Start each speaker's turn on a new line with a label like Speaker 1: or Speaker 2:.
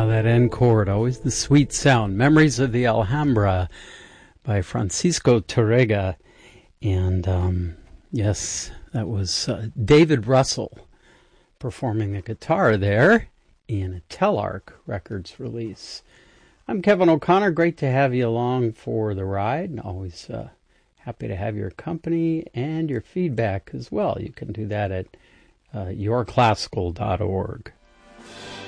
Speaker 1: that end chord, always the sweet sound. Memories of the Alhambra by Francisco Tárrega. And yes, that was David Russell performing the guitar there in a Telarc Records release. I'm Kevin O'Connor. Great to have you along for the ride. Always happy to have your company and your feedback as well. You can do that at yourclassical.org.